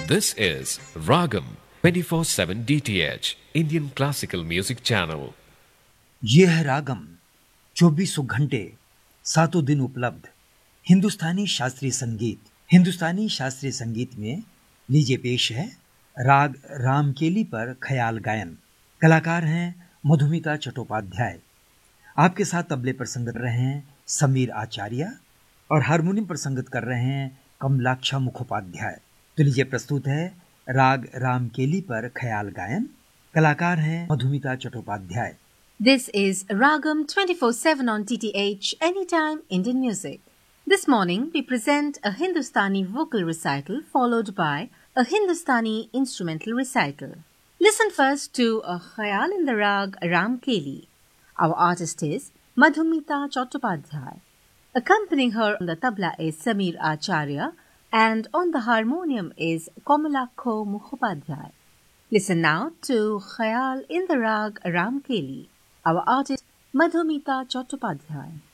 This is Ragam 24/7 DTH Indian Classical Music Channel. ये है रागम 24 घंटे 7 दिन उपलब्ध हिंदुस्तानी शास्त्रीय संगीत। हिंदुस्तानी शास्त्रीय संगीत में लीजिए पेश है राग रामकेली पर ख्याल गायन। कलाकार हैं मधुमिता चट्टोपाध्याय। आपके साथ तबले पर संगत कर रहे हैं समीर आचार्य और हारमोनियम पर संगत कर रहे हैं कमलाक्षा मुखोपाध्याय। तो लीजिए प्रस्तुत है राग रामकेली पर ख्याल गायन। कलाकार हैं Madhumita Chattopadhyay. This is Ragam 24/7 on DTH Anytime Indian Music. This morning we present a Hindustani vocal recital followed by a Hindustani instrumental recital. Listen first to a Khayal in the Rag Ramkeli. Our artist is Madhumita Chattopadhyay. Accompanying her on the tabla is Sameer Acharya and on the harmonium is Komalakho Mukhopadhyay. Listen now to Khayal in the Rag Ramkeli. Our artist Madhumita Chattopadhyay.